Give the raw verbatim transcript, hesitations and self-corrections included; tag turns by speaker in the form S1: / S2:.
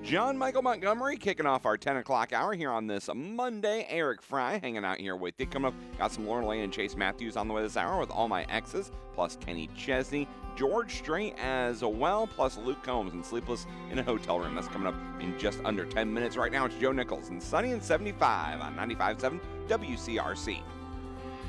S1: John Michael Montgomery kicking off our ten o'clock hour here on this Monday. Eric Fry hanging out here with you. Coming up, got some Lauren Lane and Chase Matthews on the way this hour with All My Exes, plus Kenny Chesney, George Strait as well, plus Luke Combs and Sleepless in a Hotel Room. That's coming up in just under ten minutes. Right now, it's Joe Nichols and Sunny and seventy-five on ninety-five point seven W C R C.